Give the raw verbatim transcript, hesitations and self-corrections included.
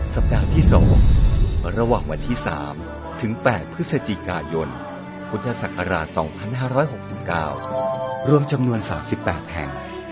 สัปดาห์ที่สองระหว่างวันที่สามถึงแปดพฤศจิกายนพุทธศักราชสองพันห้าร้อยหกสิบเก้ารวมจำนวนสามสิบแปดแห่ง